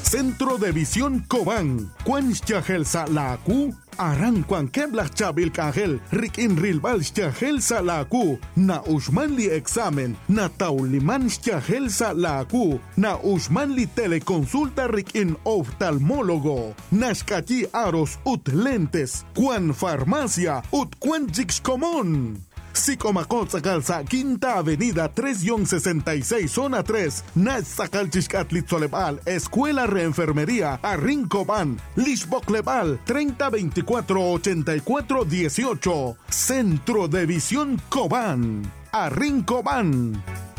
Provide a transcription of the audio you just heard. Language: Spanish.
Centro de Visión Cobán. Cuanchagel Salaku. Aran Juan Keblach Chabil Kagel, Rikin Rilbal Chagel Salaku, Na Ushmanli Examen, Na Tauliman Chagel Salaku, Na Ushmanli Teleconsulta Rikin Oftalmólogo, Nashkachi Aros Ut Lentes, Juan Farmacia, Ut Cuanchix Común. Sicomacot Calza, Quinta Avenida 3-66, Zona 3, Nach Sacalchixcatlit Solebal, Escuela Reenfermería, Arrincoban, Lishboclebal, 3024-8418, Centro de Visión Cobán, Arrincoban.